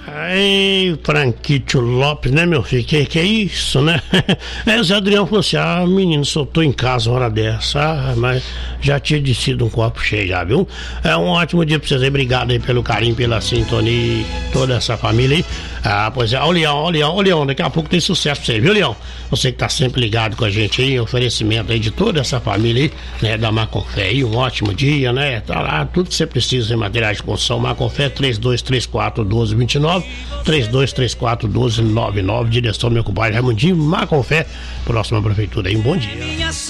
Ei, Franquito Lopes, né, meu filho? Que é isso, né? O Zé Adriano falou assim: menino, soltou em casa uma hora dessa, mas já tinha descido um copo cheio já, viu? É um ótimo dia pra vocês aí, obrigado aí pelo carinho, pela sintonia, toda essa família aí. Pois é, ó o Leão, daqui a pouco tem sucesso pra você, viu, Leão? Você que tá sempre ligado com a gente aí, oferecimento aí de toda essa família aí, né, da Maconfé aí, um ótimo dia, né? Tá lá, tudo que você precisa em materiais de construção, Maconfé 3234-1229, 3234-1299, direção do meu compadre Raimundinho, Maconfé, próxima prefeitura aí, um bom dia.